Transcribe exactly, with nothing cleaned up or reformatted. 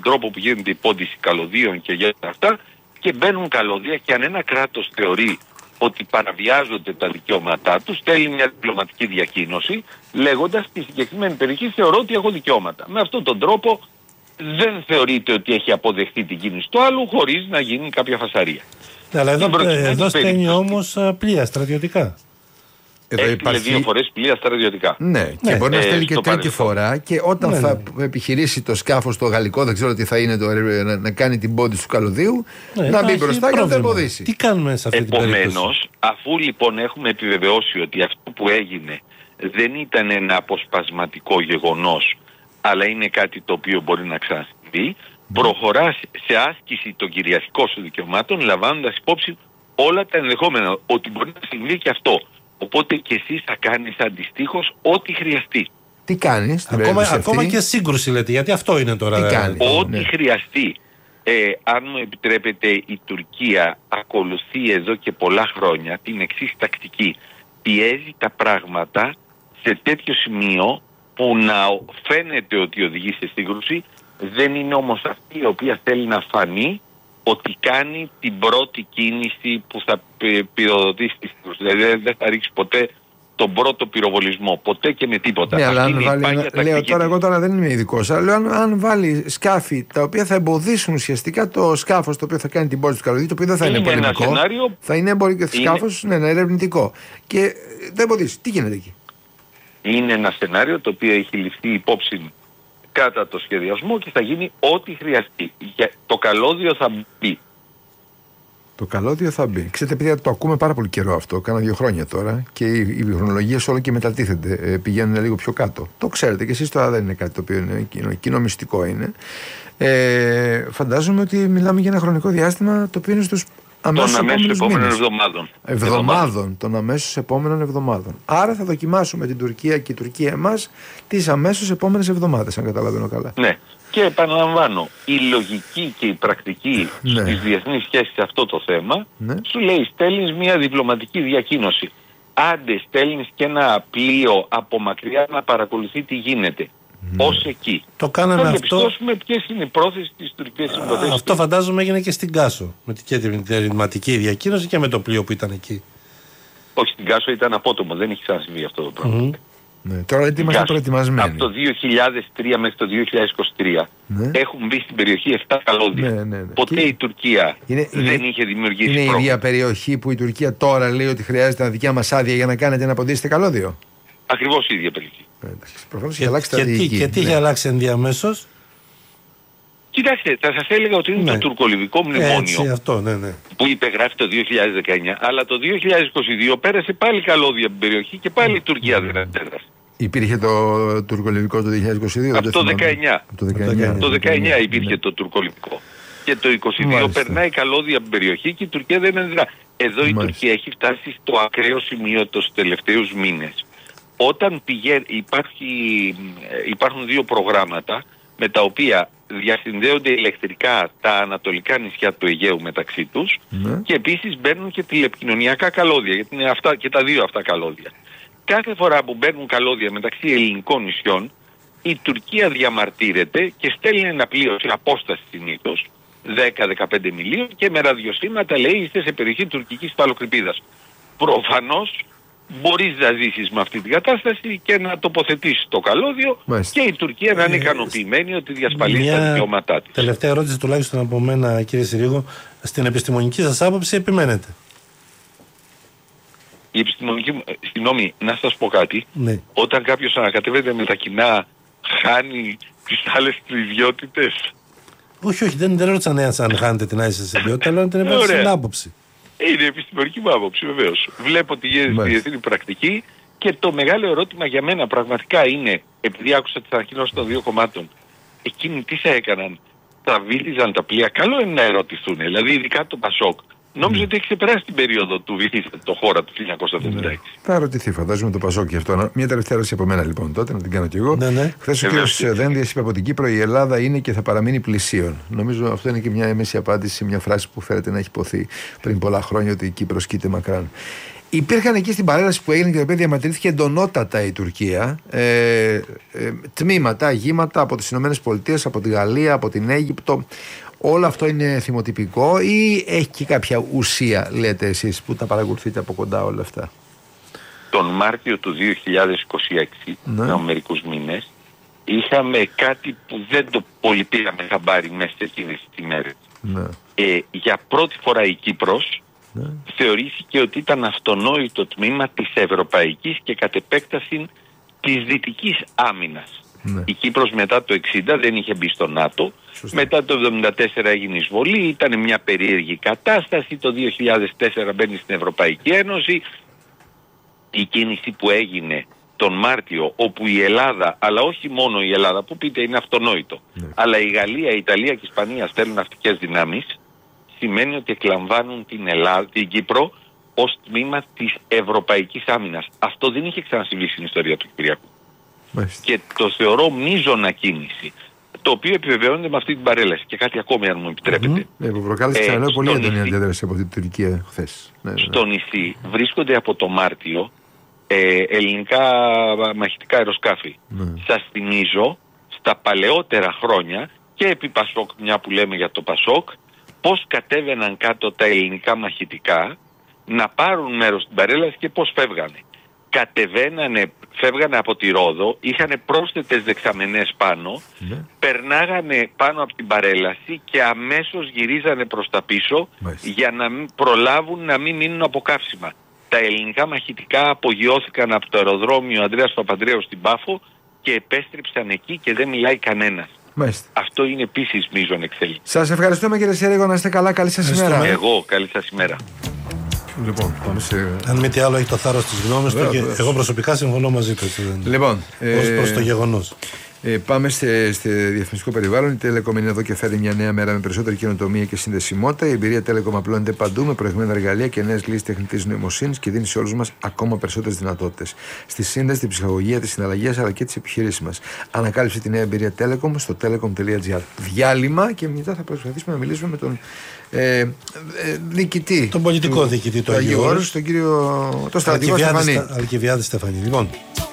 τον τρόπο που γίνεται η πώντηση καλωδίων και για αυτά, και μπαίνουν καλώδια, και αν ένα κράτος θεωρεί ότι παραβιάζονται τα δικαιώματά του, στέλνει μια διπλωματική διακοίνωση λέγοντας στη συγκεκριμένη περιοχή θεωρώ ότι έχω δικαιώματα. Με αυτόν τον τρόπο δεν θεωρείται ότι έχει αποδεχτεί την κίνηση του άλλου χωρίς να γίνει κάποια φασαρία. Ναι, αλλά εδώ, εδώ στέλνει όμως πλοία στρατιωτικά. Εδώ υπάρχει δύο φορές πλοία στρατιωτικά. Ναι, και ναι. μπορεί να στέλνει και τρίτη φορά, και όταν ναι, θα ναι. επιχειρήσει το σκάφος το γαλλικό, δεν ξέρω τι θα είναι, το, να, να κάνει την πόντιση του καλωδίου, ναι, να μπει μπροστά και να το εμποδίσει. Τι κάνουμε σε αυτή την περίπτωση? Επομένως, αφού λοιπόν έχουμε επιβεβαιώσει ότι αυτό που έγινε δεν ήταν ένα αποσπασματικό γεγονός, αλλά είναι κάτι το οποίο μπορεί να ξανασυμβεί, προχωράς σε άσκηση των κυριαρχικών σου δικαιωμάτων, λαμβάνοντας υπόψη όλα τα ενδεχόμενα, ότι μπορεί να συμβεί και αυτό. Οπότε και εσύ θα κάνεις αντιστοίχως ό,τι χρειαστεί. Τι κάνεις? Ακόμα, ακόμα και σύγκρουση λέτε, γιατί αυτό είναι τώρα. Τι κάνει, ό,τι ναι. χρειαστεί. Ε, αν μου επιτρέπετε, η Τουρκία ακολουθεί εδώ και πολλά χρόνια την εξής τακτική. Πιέζει τα πράγματα σε τέτοιο σημείο που να φαίνεται ότι οδηγεί σε σύγκρουση, δεν είναι όμως αυτή η οποία θέλει να φανεί ότι κάνει την πρώτη κίνηση που θα πυροδοτήσει τη σύγκρουση. Δηλαδή δεν θα ρίξει ποτέ τον πρώτο πυροβολισμό, ποτέ και με τίποτα. Ναι, αλλά αν βάλει, ένα, λέω τώρα, εγώ τώρα δεν είμαι ειδικός, αλλά λέω αν, αν βάλει σκάφη τα οποία θα εμποδίσουν ουσιαστικά το σκάφος το οποίο θα κάνει την πώληση του καλωδίου, το οποίο δεν θα είναι, είναι πολεμικό, σενάριο, θα είναι εμπορικό σκάφος, ναι, ναι, ερευνητικό. Και δεν εμποδίσει. Τι γίνεται εκεί? Είναι ένα σενάριο το οποίο έχει ληφθεί υπόψη κατά το σχεδιασμό και θα γίνει ό,τι χρειαστεί. Το καλώδιο θα μπει. Το καλώδιο θα μπει. Ξέρετε, παιδιά, το ακούμε πάρα πολύ καιρό αυτό. Κάνα δύο χρόνια τώρα και οι, οι χρονολογίες όλο και μετατίθενται. Ε, πηγαίνουν λίγο πιο κάτω. Το ξέρετε και εσείς τώρα, δεν είναι κάτι το οποίο είναι κοινό, κοινό μυστικό είναι. Ε, φαντάζομαι ότι μιλάμε για ένα χρονικό διάστημα το οποίο είναι στους αμέσως επόμενων εβδομάδων. Εβδομάδων, των αμέσως επόμενων εβδομάδων. Άρα θα δοκιμάσουμε την Τουρκία και η Τουρκία εμάς τις αμέσως επόμενες εβδομάδες, αν καταλαβαίνω καλά. Ναι. Και επαναλαμβάνω, η λογική και η πρακτική ναι. στις διεθνείς σχέσεις σε αυτό το θέμα ναι. σου λέει στέλνεις μια διπλωματική διακοίνωση. Άντε στέλνεις και ένα πλοίο από μακριά να παρακολουθεί τι γίνεται. Ναι. Ως εκεί. Το κάναμε θα αυτό. Θα διαπιστώσουμε ποιες είναι οι πρόθεσεις της τουρκικής υποθέσης. Αυτό φαντάζομαι έγινε και στην Κάσο. Με την τερματική διακοίνωση και με το πλοίο που ήταν εκεί. Όχι, στην Κάσο ήταν απότομο. Δεν έχει ξανασυμβεί αυτό το πράγμα. Mm-hmm. Ναι, τώρα γιατί είμαστε προετοιμασμένοι. Από το δύο χιλιάδες τρία μέχρι το δύο χιλιάδες είκοσι τρία ναι. έχουν μπει στην περιοχή επτά καλώδια. Ναι, ναι, ναι. Ποτέ και η Τουρκία είναι, δεν είναι, είχε δημιουργήσει είναι πρόβλημα. Είναι η ίδια περιοχή που η Τουρκία τώρα λέει ότι χρειάζεται ένα δικιά μας άδεια για να κάνετε να ποντήσετε καλώδιο. Ακριβώς η ίδια περιοχή. Προφανώς και, έχει αλλάξει στρατηγική. Και τι έχει ναι. αλλάξει ενδιαμέσως? Κοιτάξτε, θα σας έλεγα ότι είναι ναι. το τουρκολιβικό μνημόνιο Έτσι, αυτό, ναι, ναι. που υπεγράφει το δύο χιλιάδες δεκαεννιά, αλλά το δύο χιλιάδες είκοσι δύο πέρασε πάλι καλώδια από την περιοχή και πάλι η Τουρκία δεν αντέδρασε. Υπήρχε το τουρκολιβικό το δύο χιλιάδες είκοσι δύο? Από το δεκαεννιά. Το δεκαεννιά, το δεκαεννιά υπήρχε ναι. το τουρκολιβικό. Και το είκοσι δύο Μάλιστα. περνάει καλώδια από την περιοχή και η Τουρκία δεν αντιδρά. Εδώ η Μάλιστα. Τουρκία έχει φτάσει στο ακραίο σημείο τους τελευταίους μήνες. Όταν πηγαίνει, υπάρχει, υπάρχουν δύο προγράμματα με τα οποία διασυνδέονται ηλεκτρικά τα ανατολικά νησιά του Αιγαίου μεταξύ τους ναι. και επίσης μπαίνουν και τηλεπικοινωνιακά καλώδια, γιατί είναι αυτά, και τα δύο αυτά καλώδια. Κάθε φορά που μπαίνουν καλώδια μεταξύ ελληνικών νησιών, η Τουρκία διαμαρτύρεται και στέλνει ένα πλοίο σε απόσταση συνήθως δέκα με δεκαπέντε μιλίων και με ραδιοσύμματα λέει είστε σε περιοχή τουρκικής υφαλοκρηπίδας. Προφανώς μπορείς να ζήσεις με αυτή την κατάσταση και να τοποθετήσεις το καλώδιο Μάλιστα. και η Τουρκία να είναι ικανοποιημένη ότι διασφαλίζει τα δικαιώματά της. Τελευταία ερώτηση τουλάχιστον από μένα, κύριε Συρίγο, στην επιστημονική σας άποψη επιμένετε? Η επιστημονική, συγγνώμη, να σας πω κάτι. Ναι. Όταν κάποιος ανακατεύεται με τα κοινά, χάνει τις άλλες του ιδιότητες. Όχι, όχι, δεν ρώτησα ναι, αν χάνετε την άλλη σας ιδιότητα, αλλά την επέμβαση στην άποψη. Είναι η επιστημονική μου άποψη, βεβαίως. Βλέπω τη διεθνή πρακτική και το μεγάλο ερώτημα για μένα πραγματικά είναι, επειδή άκουσα τις ανακοινώσεις των δύο κομμάτων, εκείνοι τι θα έκαναν? Θα βύθιζαν τα πλοία? Καλό είναι να ερωτηθούν. Δηλαδή, ειδικά το Πασόκ, Νόμιζα ότι έχει ξεπεράσει την περίοδο του Β' το χώρα του χίλια εννιακόσια εβδομήντα έξι. Ναι. Θα ρωτηθεί, φαντάζομαι το Πασόκ και αυτό. Μια τελευταία ερώτηση από μένα λοιπόν τότε, να την κάνω κι εγώ. Ναι, ναι. Χθες ο κ. Δένδιας είπε από την Κύπρο: η Ελλάδα είναι και θα παραμείνει πλησίον. Νομίζω αυτό είναι και μια έμεση απάντηση σε μια φράση που φέρεται να έχει υποθεί πριν πολλά χρόνια ότι η Κύπρος κοίται μακράν. Υπήρχαν εκεί στην παρέλαση που έγινε και το οποίο διαμαρτυρήθηκε εντονότατα η Τουρκία ε, ε, τμήματα, αγήματα από τις ΗΠΑ, από τη Γαλλία, από την Αίγυπτο. Όλο αυτό είναι θυμοτυπικό ή έχει και κάποια ουσία, λέτε εσείς, που τα παρακολουθείτε από κοντά όλα αυτά? Τον Μάρτιο του δύο χιλιάδες είκοσι έξι, ναι. με μερικούς μήνες, είχαμε κάτι που δεν το πολύ πήραμε χαμπάρι μέσα σε εκείνες τις ημέρες. Ναι. Ε, για πρώτη φορά η Κύπρος ναι. θεωρήθηκε ότι ήταν αυτονόητο τμήμα της ευρωπαϊκής και κατ' επέκταση της δυτικής άμυνας. Ναι. Η Κύπρος μετά το εξήντα δεν είχε μπει στο ΝΑΤΟ. Σωστά. Μετά το εβδομήντα τέσσερα έγινε εισβολή, ήταν μια περίεργη κατάσταση. Το δύο χιλιάδες τέσσερα μπαίνει στην Ευρωπαϊκή Ένωση. Η κίνηση που έγινε τον Μάρτιο, όπου η Ελλάδα, αλλά όχι μόνο η Ελλάδα, που πείτε είναι αυτονόητο, ναι. αλλά η Γαλλία, η Ιταλία και η Ισπανία στέλνουν ναυτικές δυνάμεις, σημαίνει ότι εκλαμβάνουν την, Ελλάδα, την Κύπρο ως τμήμα της ευρωπαϊκής άμυνας. Αυτό δεν είχε ξανασυμβεί στην ιστορία του Κυπριακού. Μάλιστα. Και το θεωρώ μείζωνα κίνηση, το οποίο επιβεβαιώνεται με αυτή την παρέλαση. Και κάτι ακόμη, αν μου επιτρέπετε. Mm-hmm. Ναι, που προκάλεσε ε, ξαναλέω πολύ έντονη αντίδραση από την Τουρκία χθες. Ναι, ναι. Στο νησί βρίσκονται από το Μάρτιο ε, ελληνικά μαχητικά αεροσκάφη. Mm. Σας θυμίζω, στα παλαιότερα χρόνια και επί Πασόκ, μια που λέμε για το Πασόκ, πώς κατέβαιναν κάτω τα ελληνικά μαχητικά να πάρουν μέρος στην παρέλαση και πώς φεύγανε. Κατεβαίνανε, φεύγανε από τη Ρόδο, είχαν πρόσθετες δεξαμενές πάνω, ναι. περνάγανε πάνω από την παρέλαση και αμέσως γυρίζανε προς τα πίσω, μάλιστα. για να μην προλάβουν να μην μείνουν από καύσιμα. Τα ελληνικά μαχητικά απογειώθηκαν από το αεροδρόμιο Ανδρέας Παπανδρέου στην Πάφο και επέστρεψαν εκεί και δεν μιλάει κανένας. Μάλιστα. Αυτό είναι επίσης μείζον εξέλιξη. Σας ευχαριστούμε κύριε Σέρεγο, να είστε καλά, καλή σας ημέρα. Εγώ, καλή σας ημέρα. Λοιπόν, πάμε σε... Αν μη τι άλλο έχει το θάρρος της γνώμης του και εγώ προσωπικά συμφωνώ μαζί του. Λοιπόν, ως προς ε... το γεγονός. Ε, πάμε στο διαφημιστικό περιβάλλον. Η Telecom είναι εδώ και φέρει μια νέα μέρα με περισσότερη καινοτομία και συνδεσιμότητα. Η εμπειρία Telecom απλώνεται παντού με προηγμένα εργαλεία και νέες λύσεις τεχνητής νοημοσύνης και δίνει σε όλους μας ακόμα περισσότερες δυνατότητες. Στη σύνδεση, την ψυχαγωγία, τη συναλλαγή αλλά και τις επιχειρήσεις μας. Ανακάλυψε τη νέα εμπειρία Telecom στο telecom τελεία gr. Διάλειμμα και μετά θα προσπαθήσουμε να μιλήσουμε με τον ε, ε, διοικητή. Τον πολιτικό του, διοικητή του Αγίου Όρους, τον κύριο τον στρατηγό Στεφανή. Αλκιβιάδη Στεφανή. Λοιπόν.